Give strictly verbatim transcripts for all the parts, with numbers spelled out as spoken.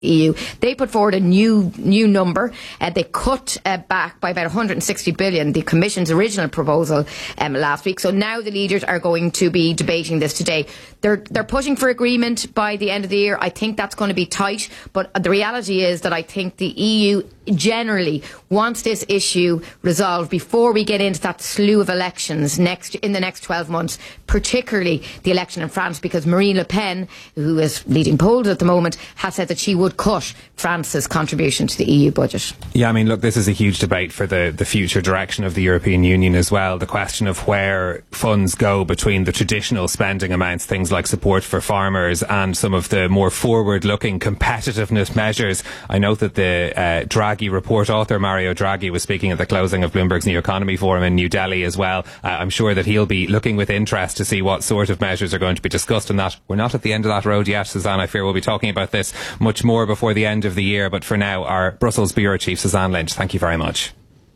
E U. They put forward a new new number. Uh, they cut uh, back by about one hundred sixty billion, the Commission's original proposal um, last week. So now the leaders are going to be debating this today. They're they're pushing for agreement by the end of the year. I think that's going to be tight. But the reality is that I think the E U generally wants this issue resolved before we get into that slew of elections next in the next twelve months, particularly the election in France, because Marine Le Pen, who is leading polls at the moment, has said that she would cut France's contribution to the E U budget. Yeah, I mean, look, this is a huge debate for the, the future direction of the European Union as well. The question of where funds go between the traditional spending amounts, things like support for farmers, and some of the more forward-looking competitiveness measures. I note that the uh, Draghi report author, Mario Draghi, was speaking at the closing of Bloomberg's New Economy Forum in New Delhi as well. Uh, I'm sure that he'll be looking with interest to see what sort of measures are going to be discussed in that. We're not at the end of that road yet, Suzanne. I fear we'll be talking about this much more before the end of the year, but for now, our Brussels Bureau Chief, Suzanne Lynch, thank you very much.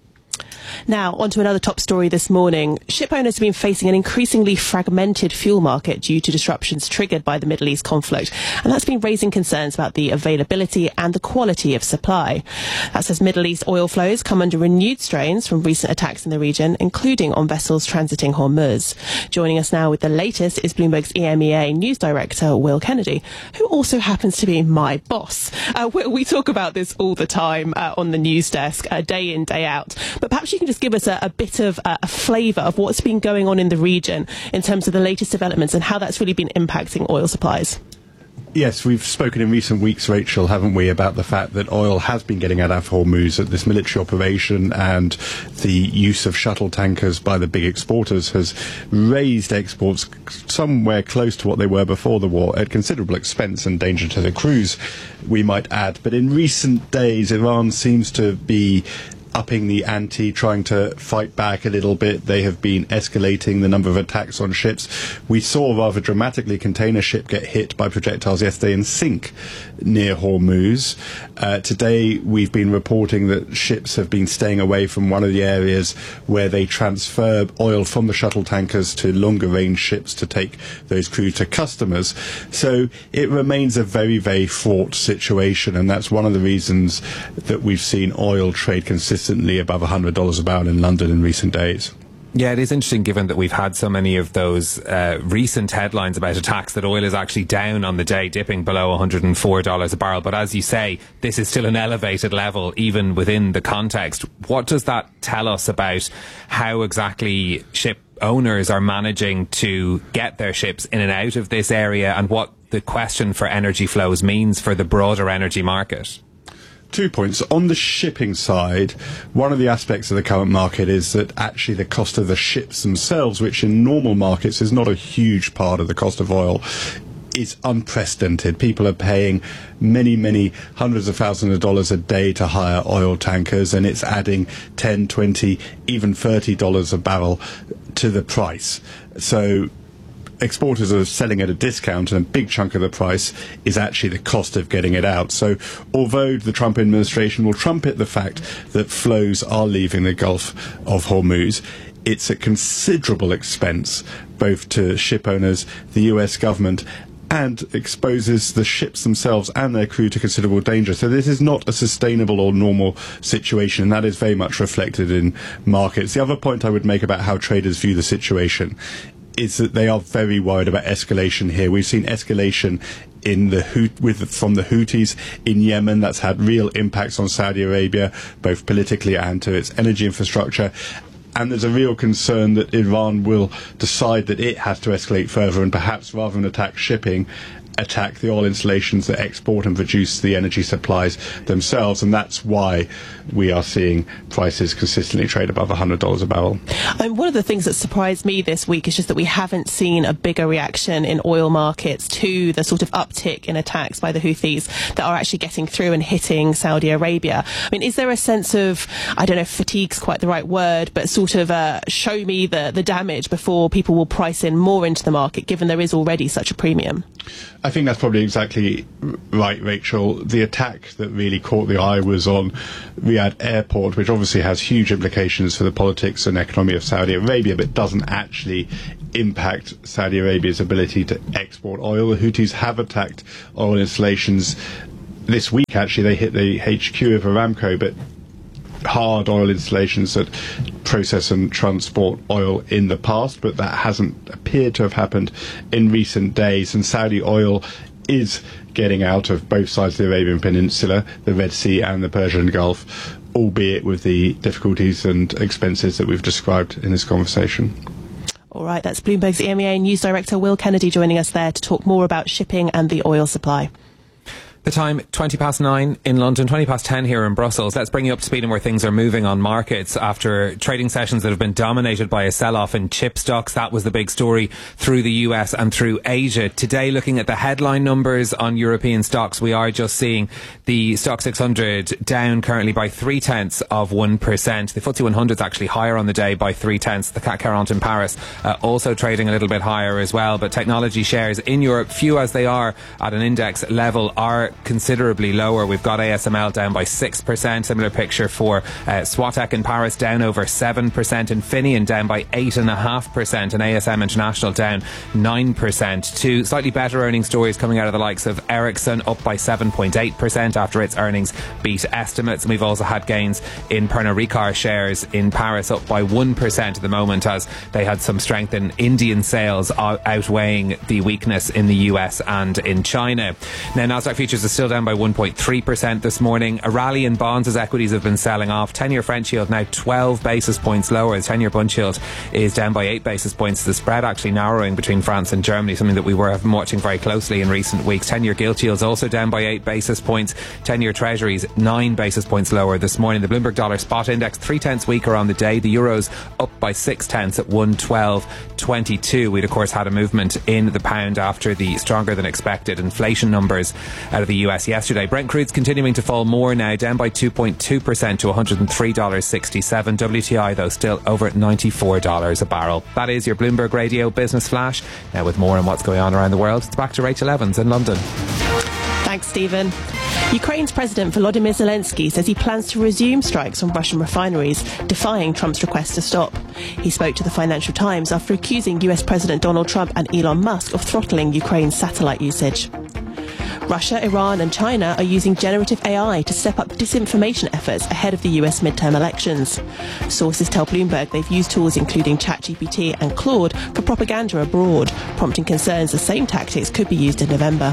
Now, on to another top story this morning. Ship owners have been facing an increasingly fragmented fuel market due to disruptions triggered by the Middle East conflict, and that's been raising concerns about the availability and the quality of supply. That's as Middle East oil flows come under renewed strains from recent attacks in the region, including on vessels transiting Hormuz. Joining us now with the latest is Bloomberg's E M E A News Director, Will Kennedy, who also happens to be my boss. Uh, we, we talk about this all the time uh, on the news desk, uh, day in, day out, but perhaps you can just give us a, a bit of uh, a flavour of what's been going on in the region in terms of the latest developments and how that's really been impacting oil supplies. Yes, we've spoken in recent weeks, Rachel, haven't we, about the fact that oil has been getting out of Hormuz, that this military operation and the use of shuttle tankers by the big exporters has raised exports somewhere close to what they were before the war, at considerable expense and danger to the crews, we might add. But in recent days, Iran seems to be upping the ante, trying to fight back a little bit. They have been escalating the number of attacks on ships. We saw rather dramatically a container ship get hit by projectiles yesterday and sink near Hormuz. Uh, today we've been reporting that ships have been staying away from one of the areas where they transfer oil from the shuttle tankers to longer range ships to take those crews to customers. So it remains a very, very fraught situation, and that's one of the reasons that we've seen oil trade consistently above one hundred dollars a barrel in London in recent days. Yeah, it is interesting given that we've had so many of those uh, recent headlines about attacks that oil is actually down on the day, dipping below one hundred four dollars a barrel. But as you say, this is still an elevated level even within the context. What does that tell us about how exactly ship owners are managing to get their ships in and out of this area, and what the question for energy flows means for the broader energy market? Two points. On the shipping side, one of the aspects of the current market is that actually the cost of the ships themselves, which in normal markets is not a huge part of the cost of oil, is unprecedented. People are paying many, many hundreds of thousands of dollars a day to hire oil tankers, and it's adding ten, twenty, even thirty dollars a barrel to the price. So exporters are selling at a discount, and a big chunk of the price is actually the cost of getting it out. So although the Trump administration will trumpet the fact that flows are leaving the Gulf of Hormuz, it's at considerable expense both to ship owners, the U S government, and exposes the ships themselves and their crew to considerable danger. So this is not a sustainable or normal situation, and that is very much reflected in markets. The other point I would make about how traders view the situation is that they are very worried about escalation here. We've seen escalation in the Hout- with from the Houthis in Yemen. That's had real impacts on Saudi Arabia, both politically and to its energy infrastructure. And there's a real concern that Iran will decide that it has to escalate further, and perhaps rather than attack shipping, attack the oil installations that export and produce the energy supplies themselves. And that's why we are seeing prices consistently trade above one hundred dollars a barrel. Um, one of the things that surprised me this week is just that we haven't seen a bigger reaction in oil markets to the sort of uptick in attacks by the Houthis that are actually getting through and hitting Saudi Arabia. I mean, is there a sense of, I don't know if fatigue's quite the right word, but sort of uh, show me the, the damage before people will price in more into the market, given there is already such a premium? I think that's probably exactly right, Rachel. The attack that really caught the eye was on Riyadh Airport, which obviously has huge implications for the politics and economy of Saudi Arabia, but doesn't actually impact Saudi Arabia's ability to export oil. The Houthis have attacked oil installations this week, actually, they hit the H Q of Aramco, but hard oil installations that process and transport oil in the past, but that hasn't appeared to have happened in recent days. And Saudi oil is getting out of both sides of the Arabian Peninsula, the Red Sea and the Persian Gulf, albeit with the difficulties and expenses that we've described in this conversation. All right, that's Bloomberg's E M E A News Director Will Kennedy joining us there to talk more about shipping and the oil supply. The time, twenty past nine in London, twenty past ten here in Brussels. Let's bring you up to speed on where things are moving on markets after trading sessions that have been dominated by a sell-off in chip stocks. That was the big story through the U S and through Asia. Today, looking at the headline numbers on European stocks, we are just seeing the Stoxx six hundred down currently by three tenths of one percent. The F T S E one hundred is actually higher on the day by three tenths. The C A C quarante in Paris uh, also trading a little bit higher as well. But technology shares in Europe, few as they are at an index level, are considerably lower. We've got A S M L down by six percent. Similar picture for uh, Swatec in Paris, down over seven percent. Infineon down by eight point five percent. And A S M International down nine percent. Two slightly better earnings stories coming out of the likes of Ericsson, up by seven point eight percent after its earnings beat estimates. And we've also had gains in Pernod Ricard shares in Paris, up by one percent at the moment, as they had some strength in Indian sales outweighing the weakness in the U S and in China. Now, Nasdaq futures are still down by one point three percent this morning. A rally in bonds as equities have been selling off. ten-year French yield now twelve basis points lower. The ten-year Bund yield is down by eight basis points. The spread actually narrowing between France and Germany, something that we were watching very closely in recent weeks. ten-year gilt yields also down by eight basis points. ten-year Treasuries nine basis points lower this morning. The Bloomberg Dollar Spot Index three tenths weaker on the day. The Euro's up by six tenths at one twelve twenty-two. We'd of course had a movement in the pound after the stronger than expected inflation numbers out of the U S yesterday. Brent crude's continuing to fall more now, down by two point two percent to one hundred three dollars sixty-seven. W T I, though, still over ninety-four dollars a barrel. That is your Bloomberg Radio Business Flash. Now with more on what's going on around the world, it's back to Rachel Evans in London. Thanks, Stephen. Ukraine's President Volodymyr Zelensky says he plans to resume strikes on Russian refineries, defying Trump's request to stop. He spoke to the Financial Times after accusing U S President Donald Trump and Elon Musk of throttling Ukraine's satellite usage. Russia, Iran and China are using generative A I to step up disinformation efforts ahead of the U S midterm elections. Sources tell Bloomberg they've used tools including ChatGPT and Claude for propaganda abroad, prompting concerns the same tactics could be used in November.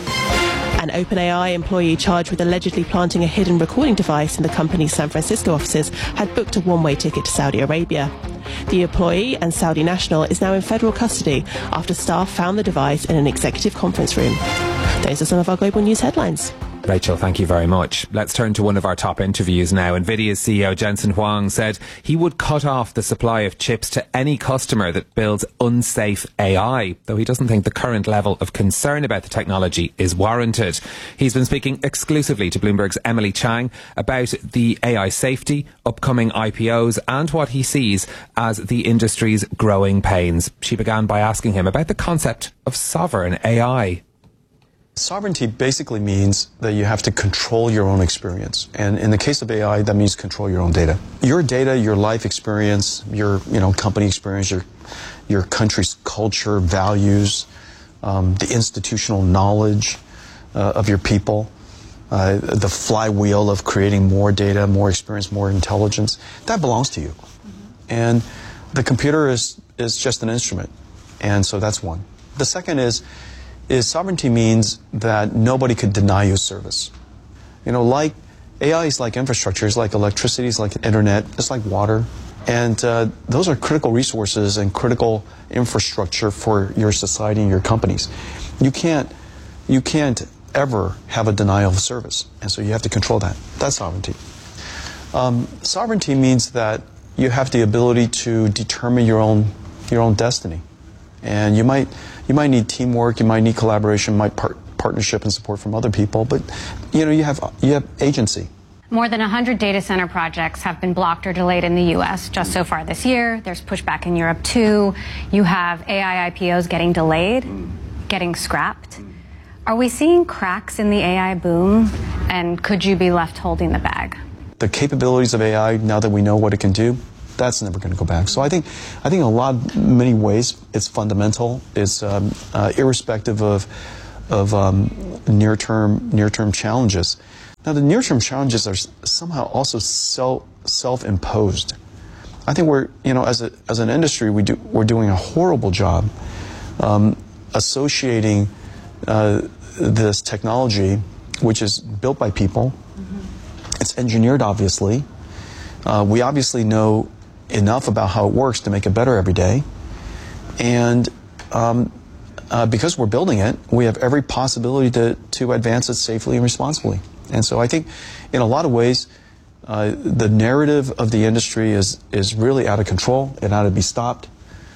An OpenAI employee charged with allegedly planting a hidden recording device in the company's San Francisco offices had booked a one-way ticket to Saudi Arabia. The employee and Saudi national is now in federal custody after staff found the device in an executive conference room. Those are some of our global news headlines. Rachel, thank you very much. Let's turn to one of our top interviews now. NVIDIA's C E O Jensen Huang said he would cut off the supply of chips to any customer that builds unsafe A I, though he doesn't think the current level of concern about the technology is warranted. He's been speaking exclusively to Bloomberg's Emily Chang about the A I safety, upcoming I P Os, and what he sees as the industry's growing pains. She began by asking him about the concept of sovereign A I. Sovereignty basically means that you have to control your own experience. And in the case of A I, that means control your own data. Your data, your life experience, your you know company experience, your your country's culture, values, um, the institutional knowledge uh, of your people, uh, the flywheel of creating more data, more experience, more intelligence, that belongs to you. And the computer is, is just an instrument. And so that's one. The second is is sovereignty means that nobody could deny you service. You know, like A I is like infrastructure, it's like electricity, it's like internet, it's like water. And uh, those are critical resources and critical infrastructure for your society and your companies. You can't, you can't ever have a denial of service. And so you have to control that. That's sovereignty. Um, sovereignty means that you have the ability to determine your own, your own destiny. And you might, you might need teamwork, you might need collaboration, might part, partnership and support from other people, but you know, you have, you have agency. More than one hundred data center projects have been blocked or delayed in the U S just so far this year. There's pushback in Europe too. You have A I I P Os getting delayed, getting scrapped. Are we seeing cracks in the A I boom, and could you be left holding the bag? The capabilities of A I, now that we know what it can do, that's never going to go back. So I think, I think in a lot, many ways, it's fundamental. It's um, uh, irrespective of of um, near-term near-term challenges. Now, the near-term challenges are somehow also self self-imposed. I think we're, you know, as a as an industry, we do we're doing a horrible job um, associating uh, this technology, which is built by people. Mm-hmm. It's engineered, obviously. Uh, we obviously know enough about how it works to make it better every day, and um, uh, because we're building it, we have every possibility to to advance it safely and responsibly. And so I think, in a lot of ways, uh, the narrative of the industry is is really out of control. It ought to be stopped.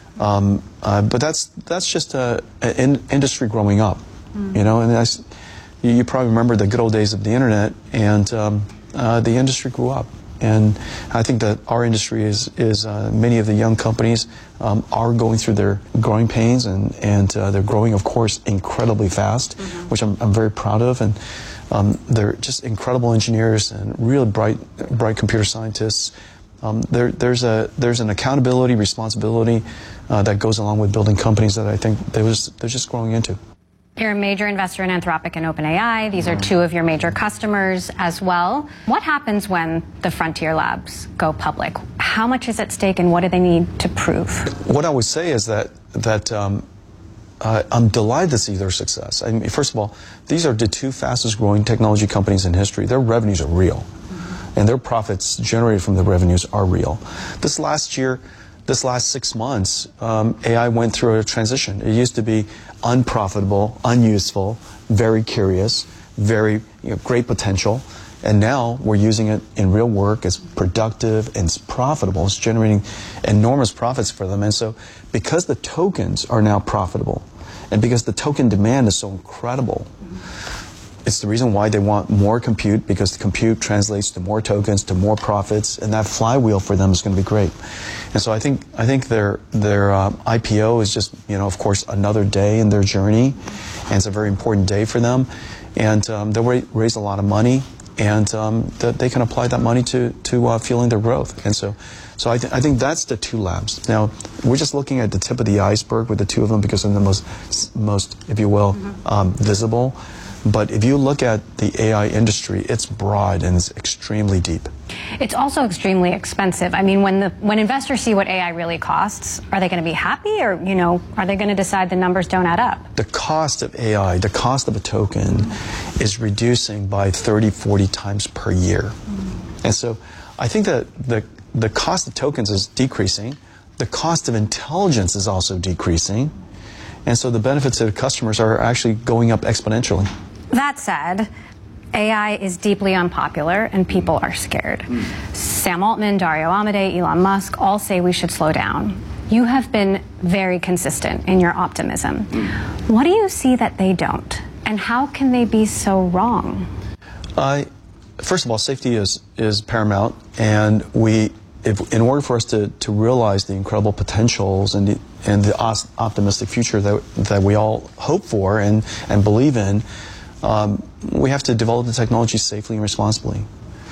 Um, uh, but that's that's just a, a in, industry growing up, mm. you know. And I, you, you probably remember the good old days of the internet, and um, uh, the industry grew up. And I think that our industry is is uh, many of the young companies um, are going through their growing pains, and and uh, they're growing, of course, incredibly fast, mm-hmm. which I'm I'm very proud of. And Um, they're just incredible engineers and really bright, bright computer scientists. Um, there, there's a there's an accountability, responsibility uh, that goes along with building companies that I think they was they're just growing into. You're a major investor in Anthropic and OpenAI. These are two of your major customers as well. What happens when the frontier labs go public? How much is at stake, and what do they need to prove? What I would say is that that. Um, Uh, I'm delighted to see their success. I mean, first of all, these are the two fastest growing technology companies in history. Their revenues are real, mm-hmm. and their profits generated from the revenues are real. This last year, this last six months, um, A I went through a transition. It used to be unprofitable, unuseful, very curious, very you know, great potential. And now we're using it in real work. It's productive and it's profitable. It's generating enormous profits for them. And so because the tokens are now profitable, and because the token demand is so incredible, it's the reason why they want more compute, because the compute translates to more tokens, to more profits, and that flywheel for them is going to be great. And so I think I think their their um, I P O is just, you know, of course, another day in their journey, and it's a very important day for them. And um, they'll ra raise a lot of money, and um, that they can apply that money to to uh, fueling their growth. And so, so I, th I think that's the two labs. Now we're just looking at the tip of the iceberg with the two of them because they're the most most, if you will, mm-hmm. um, visible. But if you look at the A I industry, it's broad and it's extremely deep. It's also extremely expensive. I mean, when the when investors see what A I really costs, are they going to be happy, or you know, are they going to decide the numbers don't add up? The cost of A I, the cost of a token, mm-hmm. is reducing by thirty, forty times per year. Mm-hmm. And so, I think that the the cost of tokens is decreasing. The cost of intelligence is also decreasing, and so the benefits to the customers are actually going up exponentially. That said, A I is deeply unpopular and people are scared. Mm. Sam Altman, Dario Amodei, Elon Musk all say we should slow down. You have been very consistent in your optimism. Mm. What do you see that they don't? And how can they be so wrong? I, first of all, safety is, is paramount, and we, if, in order for us to, to realize the incredible potentials and the, and the optimistic future that, that we all hope for and, and believe in, Um, we have to develop the technology safely and responsibly.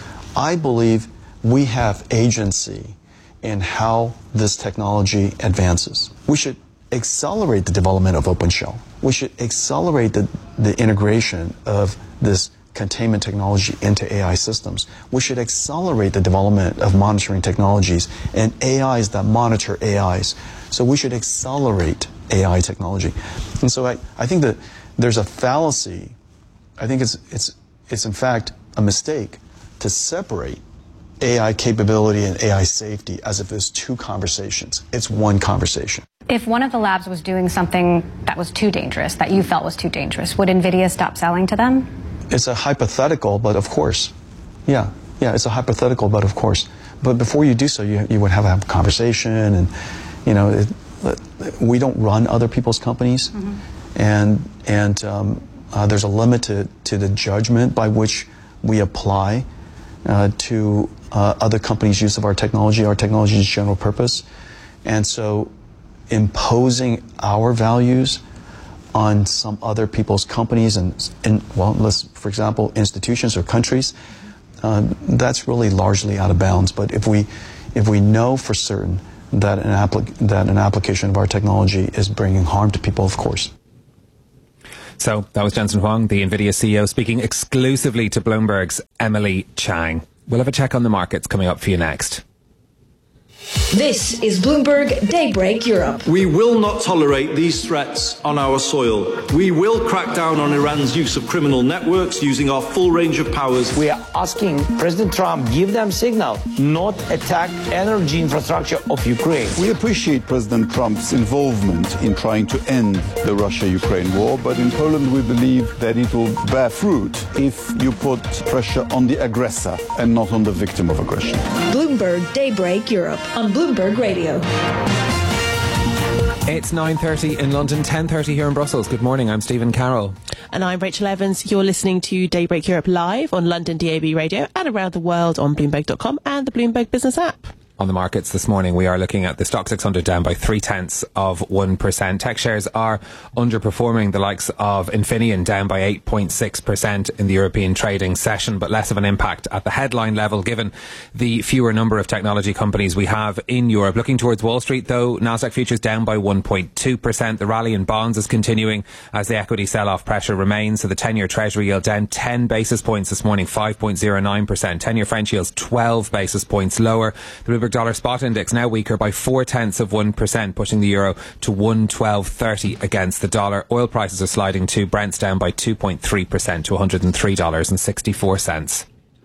I believe we have agency in how this technology advances. We should accelerate the development of OpenShell. We should accelerate the, the integration of this containment technology into A I systems. We should accelerate the development of monitoring technologies and A Is that monitor A Is. So we should accelerate A I technology. And so I, I think that there's a fallacy. I think it's, it's, it's in fact a mistake to separate A I capability and A I safety as if it's two conversations. It's one conversation. If one of the labs was doing something that was too dangerous, that you felt was too dangerous, would NVIDIA stop selling to them? It's a hypothetical, but of course. Yeah, yeah, it's a hypothetical, but of course. But before you do so, you, you would have a conversation, and, you know, it, we don't run other people's companies, mm-hmm. and, and, um, Uh, there's a limit to, to the judgment by which we apply uh, to uh, other companies' use of our technology. Our technology is general purpose. And so imposing our values on some other people's companies and, and well, let's, for example, institutions or countries, uh, that's really largely out of bounds. But if we, if we know for certain that an, that an application of our technology is bringing harm to people, of course. So that was Jensen Huang, the NVIDIA C E O, speaking exclusively to Bloomberg's Emily Chang. We'll have a check on the markets coming up for you next. This is Bloomberg Daybreak Europe. We will not tolerate these threats on our soil. We will crack down on Iran's use of criminal networks using our full range of powers. We are asking President Trump, give them signal, not attack energy infrastructure of Ukraine. We appreciate President Trump's involvement in trying to end the Russia-Ukraine war, but in Poland we believe that it will bear fruit if you put pressure on the aggressor and not on the victim of aggression. Bloomberg Daybreak Europe on Bloomberg Radio. It's nine thirty in London, ten thirty here in Brussels. Good morning, I'm Stephen Carroll. And I'm Rachel Evans. You're listening to Daybreak Europe live on London D A B Radio and around the world on Bloomberg dot com and the Bloomberg Business app. On the markets this morning, we are looking at the Stock six hundred down by three tenths of one percent. Tech shares are underperforming, the likes of Infineon down by eight point six percent in the European trading session, but less of an impact at the headline level given the fewer number of technology companies we have in Europe. Looking towards Wall Street, though, Nasdaq futures down by one point two percent. The rally in bonds is continuing as the equity sell-off pressure remains. So the ten-year Treasury yield down ten basis points this morning, five point zero nine percent. ten-year French yields twelve basis points lower. The Bloomberg Dollar Spot Index now weaker by four tenths of one percent, pushing the euro to one twelve thirty against the dollar. Oil prices are sliding too. Brent's down by two point three percent to one hundred three dollars and sixty-four cents.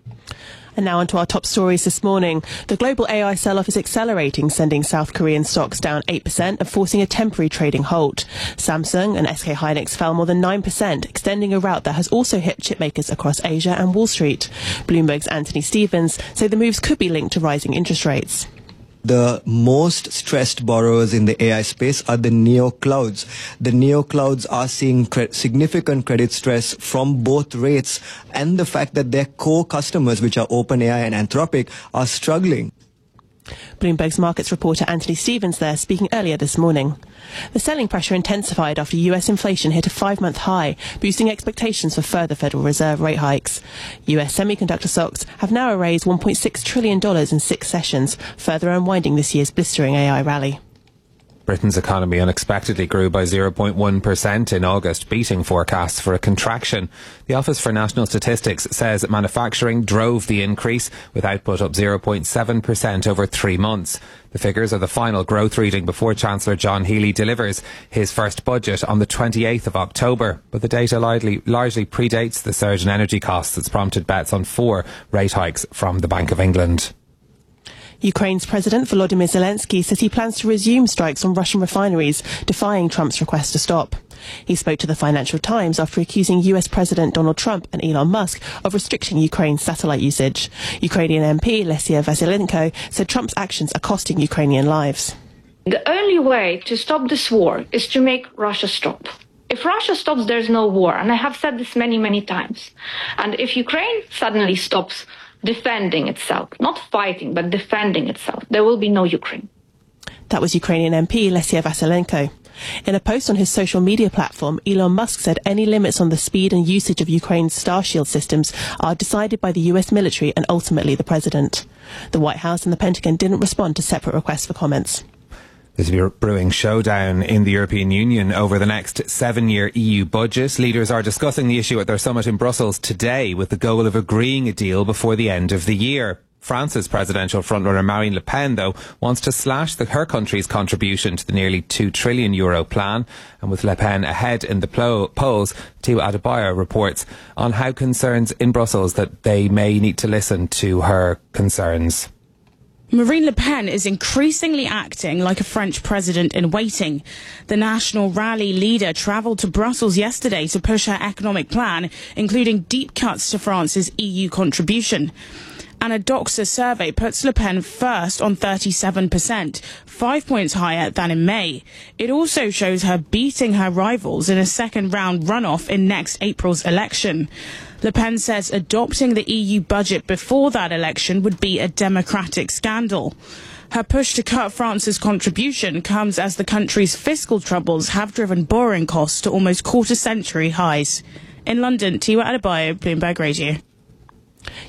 And now on to our top stories this morning. The global A I sell-off is accelerating, sending South Korean stocks down eight percent and forcing a temporary trading halt. Samsung and S K Hynix fell more than nine percent, extending a rout that has also hit chipmakers across Asia and Wall Street. Bloomberg's Anthony Stevens say the moves could be linked to rising interest rates. The most stressed borrowers in the A I space are the neo clouds. The neo clouds are seeing cre- significant credit stress from both rates and the fact that their core customers, which are OpenAI and Anthropic, are struggling. Bloomberg's markets reporter Anthony Stevens there speaking earlier this morning. The selling pressure intensified after U S inflation hit a five-month high, boosting expectations for further Federal Reserve rate hikes. U S semiconductor stocks have now raised one point six trillion dollars in six sessions, further unwinding this year's blistering A I rally. Britain's economy unexpectedly grew by zero point one percent in August, beating forecasts for a contraction. The Office for National Statistics says manufacturing drove the increase, with output up zero point seven percent over three months. The figures are the final growth reading before Chancellor John Healey delivers his first budget on the twenty-eighth of October. But the data largely, largely predates the surge in energy costs that's prompted bets on four rate hikes from the Bank of England. Ukraine's President Volodymyr Zelensky says he plans to resume strikes on Russian refineries, defying Trump's request to stop. He spoke to the Financial Times after accusing U S President Donald Trump and Elon Musk of restricting Ukraine's satellite usage. Ukrainian M P Lesia Vasylenko said Trump's actions are costing Ukrainian lives. The only way to stop this war is to make Russia stop. If Russia stops, there's no war. And I have said this many, many times. And if Ukraine suddenly stops defending itself, not fighting, but defending itself, there will be no Ukraine. That was Ukrainian M P Lesia Vasylenko. In a post on his social media platform, Elon Musk said any limits on the speed and usage of Ukraine's Starshield systems are decided by the U S military and ultimately the president. The White House and the Pentagon didn't respond to separate requests for comments. There's a brewing showdown in the European Union over the next seven-year E U budget. Leaders are discussing the issue at their summit in Brussels today with the goal of agreeing a deal before the end of the year. France's presidential frontrunner Marine Le Pen, though, wants to slash the, her country's contribution to the nearly two trillion euro plan. And with Le Pen ahead in the plo- polls, Tiwa Adebayo reports on how concerns in Brussels that they may need to listen to her concerns. Marine Le Pen is increasingly acting like a French president in waiting. The National Rally leader travelled to Brussels yesterday to push her economic plan, including deep cuts to France's E U contribution. And a Doxa survey puts Le Pen first on thirty-seven percent, five points higher than in May. It also shows her beating her rivals in a second-round runoff in next April's election. Le Pen says adopting the E U budget before that election would be a democratic scandal. Her push to cut France's contribution comes as the country's fiscal troubles have driven borrowing costs to almost quarter-century highs. In London, Tiwa Adebayo, Bloomberg Radio.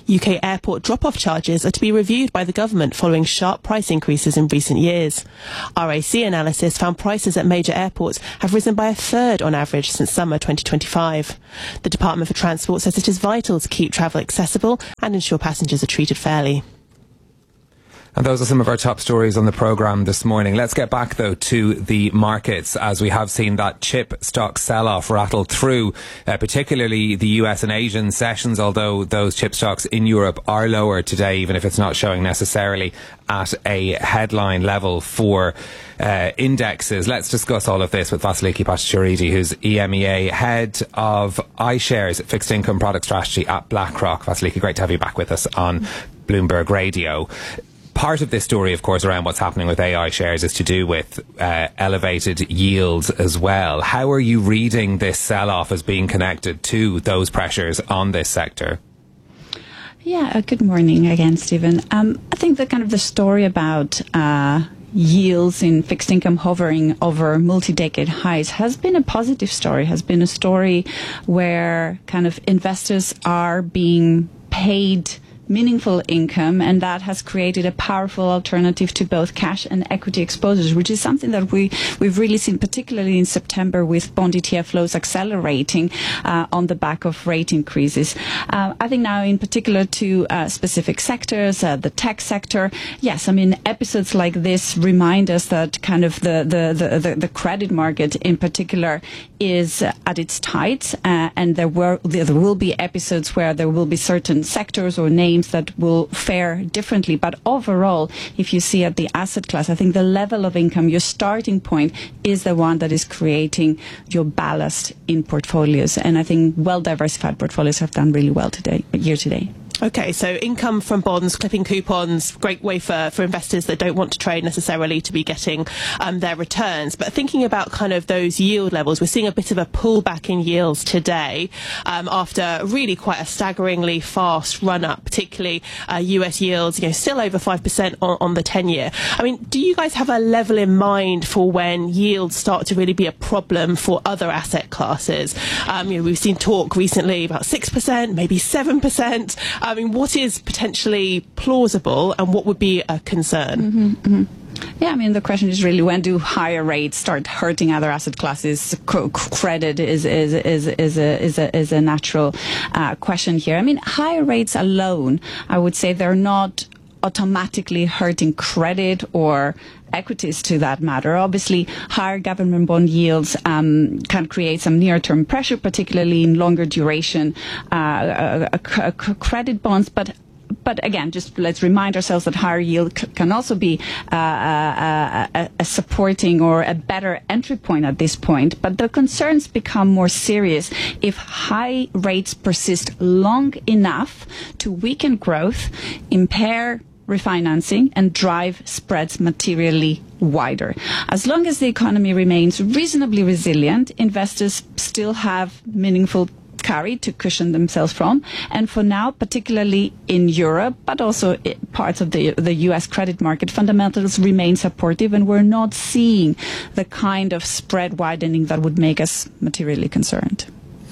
U K airport drop-off charges are to be reviewed by the government following sharp price increases in recent years. R A C analysis found prices at major airports have risen by a third on average since summer twenty twenty-five. The Department for Transport says it is vital to keep travel accessible and ensure passengers are treated fairly. And those are some of our top stories on the programme this morning. Let's get back, though, to the markets, as we have seen that chip stock sell-off rattle through, uh, particularly the U S and Asian sessions, although those chip stocks in Europe are lower today, even if it's not showing necessarily at a headline level for uh, indexes. Let's discuss all of this with Vasiliki Pachachuridi, who's E M E A Head of iShares Fixed Income Product Strategy at BlackRock. Vasiliki, great to have you back with us on Bloomberg Radio. Part of this story, of course, around what's happening with A I shares is to do with uh, elevated yields as well. How are you reading this sell-off as being connected to those pressures on this sector? Yeah, uh, good morning again, Stephen. Um, I think the kind of the story about uh, yields in fixed income hovering over multi-decade highs has been a positive story, has been a story where kind of investors are being paid meaningful income, and that has created a powerful alternative to both cash and equity exposures, which is something that we, we've really seen, particularly in September, with bond E T F flows accelerating uh, on the back of rate increases. Uh, I think now in particular to uh, specific sectors, uh, the tech sector, yes, I mean, episodes like this remind us that kind of the, the, the, the, the credit market in particular is at its tights, uh, and there, were, there will be episodes where there will be certain sectors or names that will fare differently. But overall, if you see at the asset class, I think the level of income, your starting point, is the one that is creating your ballast in portfolios. And I think well-diversified portfolios have done really well today, year to date. Okay, so income from bonds, clipping coupons, great way for, for investors that don't want to trade necessarily to be getting um, their returns. But thinking about kind of those yield levels, we're seeing a bit of a pullback in yields today um, after really quite a staggeringly fast run-up, particularly uh, U S yields, you know, still over five percent on, on the ten-year. I mean, do you guys have a level in mind for when yields start to really be a problem for other asset classes? Um, you know, we've seen talk recently about six percent, maybe seven percent. I mean, what is potentially plausible and what would be a concern? Mm-hmm, mm-hmm. Yeah, I mean, the question is really, when do higher rates start hurting other asset classes? C- credit is is is is a is a, is a natural uh, question here. I mean, higher rates alone, I would say, they're not automatically hurting credit or equities, to that matter. Obviously, higher government bond yields um, can create some near-term pressure, particularly in longer duration uh, uh, uh, credit bonds. But But again, just let's remind ourselves that higher yield c- can also be uh, a, a, a supporting or a better entry point at this point. But the concerns become more serious if high rates persist long enough to weaken growth, impair refinancing, and drive spreads materially wider. As long as the economy remains reasonably resilient, investors still have meaningful carry to cushion themselves from. And for now, particularly in Europe, but also in parts of the, the U S credit market, fundamentals remain supportive, and we're not seeing the kind of spread widening that would make us materially concerned.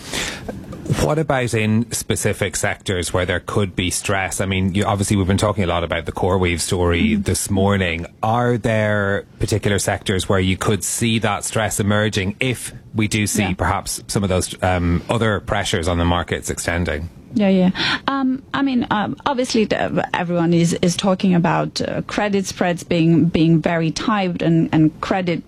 What about in specific sectors where there could be stress? I mean, you, obviously we've been talking a lot about the CoreWeave story mm-hmm. this morning. Are there particular sectors where you could see that stress emerging if we do see yeah. perhaps some of those um, other pressures on the markets extending? Yeah, yeah. Um, I mean, um, obviously, the, everyone is, is talking about uh, credit spreads being being very tight and, and credit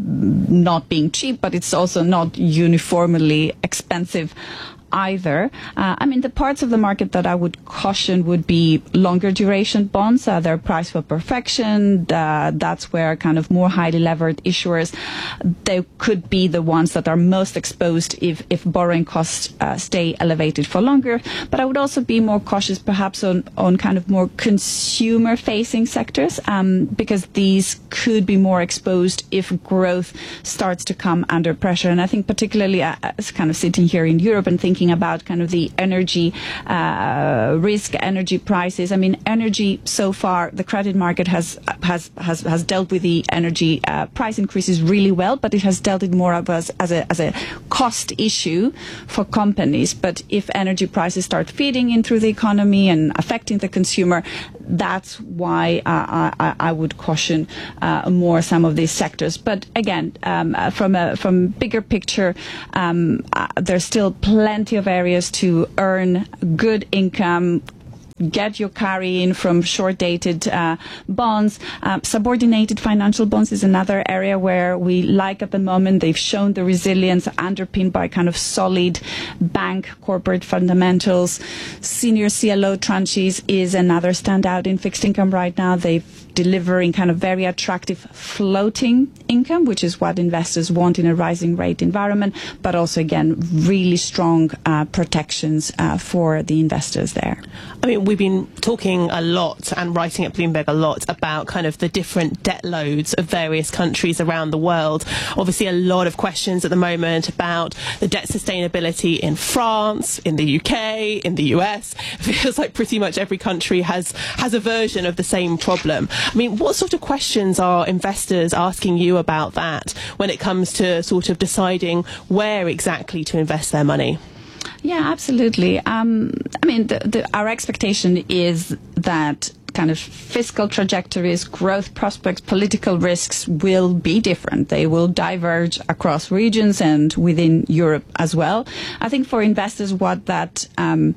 not being cheap, but it's also not uniformly expensive either. Uh, I mean, the parts of the market that I would caution would be longer duration bonds. Uh, they're priced for perfection. Uh, that's where kind of more highly levered issuers, they could be the ones that are most exposed if, if borrowing costs uh, stay elevated for longer. But I would also be more cautious perhaps on, on kind of more consumer facing sectors, um, because these could be more exposed if growth starts to come under pressure. And I think particularly uh, as kind of sitting here in Europe and thinking thinking about kind of the energy uh, risk, energy prices. I mean, energy so far, the credit market has has has, has dealt with the energy uh, price increases really well, but it has dealt it more of as, as a as a cost issue for companies. But if energy prices start feeding in through the economy and affecting the consumer, that's why uh, I, I would caution uh, more some of these sectors. But again, um, uh, from a from bigger picture, um, uh, there's still plenty of areas to earn good income. Get your carry in from short-dated uh, bonds. Um, subordinated financial bonds is another area where we like at the moment. They've shown the resilience underpinned by kind of solid bank corporate fundamentals. Senior C L O tranches is another standout in fixed income right now. They've delivering kind of very attractive floating income, which is what investors want in a rising rate environment, but also, again, really strong uh, protections uh, for the investors there. I mean, we've been talking a lot and writing at Bloomberg a lot about kind of the different debt loads of various countries around the world. Obviously, a lot of questions at the moment about the debt sustainability in France, in the U K, in the U S. It feels like pretty much every country has, has a version of the same problem. I mean, what sort of questions are investors asking you about that when it comes to sort of deciding where exactly to invest their money? Yeah, absolutely. Um, I mean, the, the, our expectation is that kind of fiscal trajectories, growth prospects, political risks will be different. They will diverge across regions and within Europe as well. I think for investors, what that um,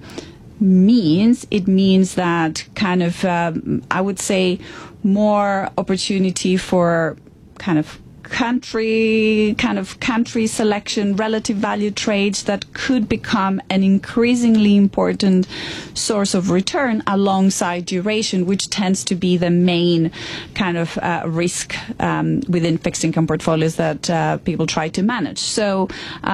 means, it means that kind of, um, I would say, more opportunity for kind of country kind of country selection, relative value trades that could become an increasingly important source of return alongside duration, which tends to be the main kind of uh, risk um, within fixed income portfolios that uh, people try to manage. So,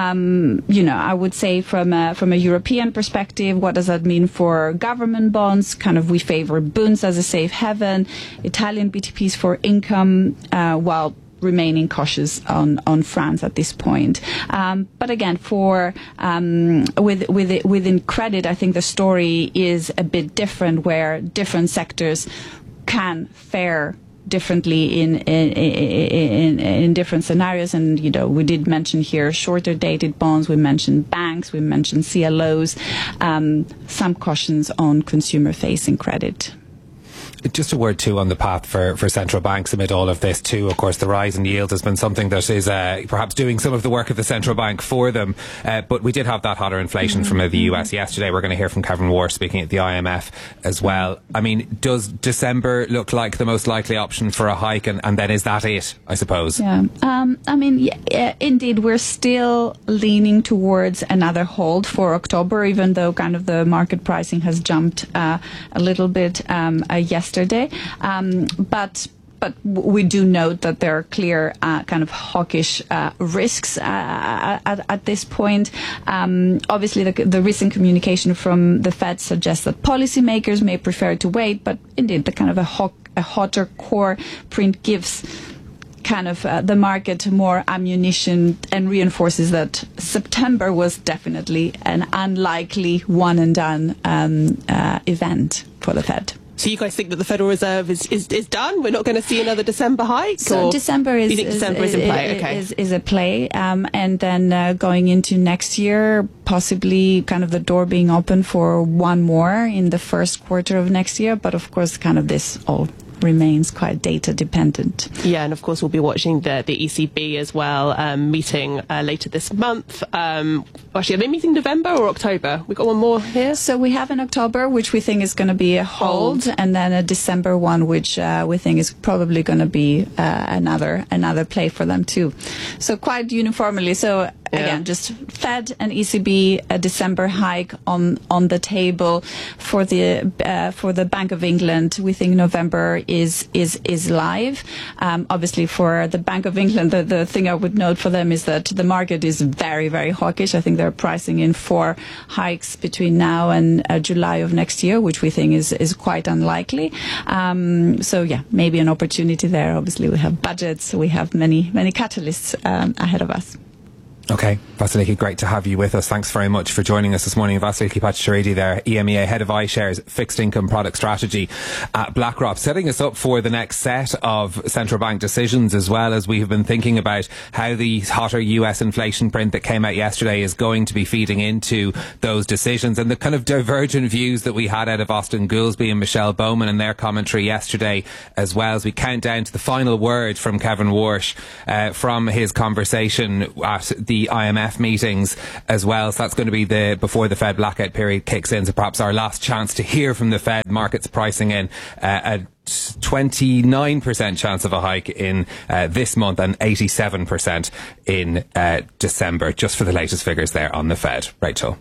um, you know, I would say from a, from a European perspective, what does that mean for government bonds? Kind of we favor Bunds as a safe haven, Italian B T Ps for income, uh, while remaining cautious on, on France at this point. Um, but again, for um, with, with, within credit, I think the story is a bit different, where different sectors can fare differently in in, in in different scenarios. And you know, we did mention here shorter dated bonds, we mentioned banks, we mentioned C L Os, um, some cautions on consumer facing credit. Just a word too on the path for, for central banks amid all of this too. Of course, the rise in yields has been something that is uh, perhaps doing some of the work of the central bank for them. Uh, but we did have that hotter inflation mm-hmm. from uh, the U S yesterday. We're going to hear from Kevin Warr speaking at the I M F as well. I mean, does December look like the most likely option for a hike? And, and then is that it, I suppose? Yeah. Um, I mean, yeah, yeah, indeed, we're still leaning towards another hold for October, even though kind of the market pricing has jumped uh, a little bit um, uh, yesterday. Yesterday, um, but but we do note that there are clear uh, kind of hawkish uh, risks uh, at, at this point. Um, obviously, the, the recent communication from the Fed suggests that policymakers may prefer to wait, but indeed, the kind of a, hawk, a hotter core print gives kind of uh, the market more ammunition and reinforces that September was definitely an unlikely one and done um, uh, event for the Fed. So you guys think that the Federal Reserve is, is, is done? We're not going to see another December hike? So December is, you think is, December is, is in play? Okay. is, is a play. Um, and then uh, going into next year, possibly kind of the door being open for one more in the first quarter of next year. But of course, kind of this all remains quite data dependent. Yeah, and of course we'll be watching the, the E C B as well, um, meeting uh, later this month. Um, actually, are they meeting November or October? We've got one more here. So we have in October, which we think is going to be a hold, hold, and then a December one, which uh, we think is probably going to be uh, another another play for them too. So quite uniformly. So yeah. Again, just Fed and E C B, a December hike on on the table for the uh, for the Bank of England. We think November is is is live. Um, obviously, for the Bank of England, the, the thing I would note for them is that the market is very very hawkish. I think they're pricing in four hikes between now and uh, July of next year, which we think is is quite unlikely. Um, so yeah, maybe an opportunity there. Obviously, we have budgets, we have many many catalysts um, ahead of us. Okay, Vasiliki, great to have you with us. Thanks very much for joining us this morning. Vasiliki Bhattacharjee there, E M E A Head of iShares Fixed Income Product Strategy at BlackRock, setting us up for the next set of central bank decisions, as well as we have been thinking about how the hotter U S inflation print that came out yesterday is going to be feeding into those decisions, and the kind of divergent views that we had out of Austin Goolsbee and Michelle Bowman in their commentary yesterday, as well as we count down to the final word from Kevin Warsh uh, from his conversation at the I M F meetings as well. So that's going to be the before the Fed blackout period kicks in. So perhaps our last chance to hear from the Fed. Markets pricing in uh, a twenty-nine percent chance of a hike in uh, this month and eighty-seven percent in uh, December. Just for the latest figures there on the Fed. Rachel.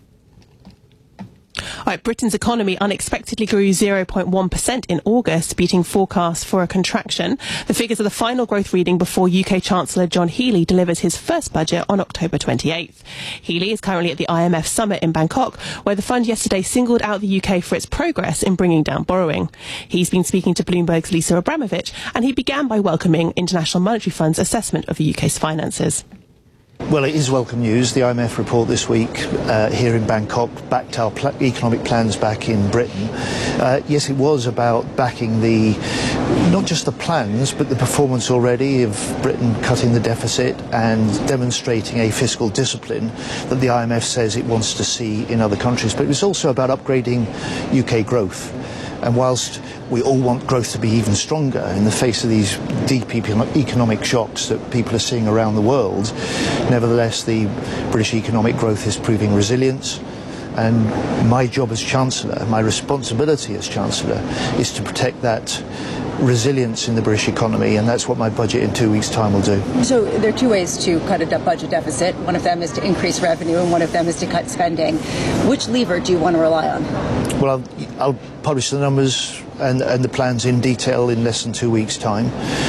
All right, Britain's economy unexpectedly grew zero point one percent in August, beating forecasts for a contraction. The figures are the final growth reading before U K Chancellor John Healey delivers his first budget on October twenty-eighth. Healey is currently at the I M F summit in Bangkok, where the fund yesterday singled out the U K for its progress in bringing down borrowing. He's been speaking to Bloomberg's Lisa Abramovich, and he began by welcoming International Monetary Fund's assessment of the U K's finances. Well, it is welcome news. The I M F report this week uh, here in Bangkok backed our pl- economic plans back in Britain. Uh, yes, it was about backing the, not just the plans, but the performance already of Britain cutting the deficit and demonstrating a fiscal discipline that the I M F says it wants to see in other countries. But it was also about upgrading U K growth. And whilst we all want growth to be even stronger in the face of these deep economic shocks that people are seeing around the world, nevertheless the British economic growth is proving resilient. And my job as Chancellor, my responsibility as Chancellor, is to protect that resilience in the British economy, and that's what my budget in two weeks' time will do. So there are two ways to cut a budget deficit. One of them is to increase revenue, and one of them is to cut spending. Which lever do you want to rely on? Well, I'll, I'll publish the numbers and, and the plans in detail in less than two weeks' time.